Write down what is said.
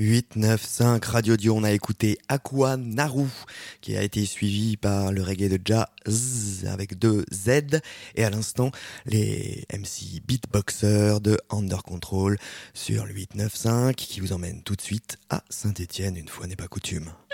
895 Radio Dion, on a écouté Aqua Naru, qui a été suivi par le reggae de Jazz avec 2 Z, et à l'instant, les MC beatboxers de Under Control sur le 895, qui vous emmène tout de suite à Saint-Étienne, une fois n'est pas coutume.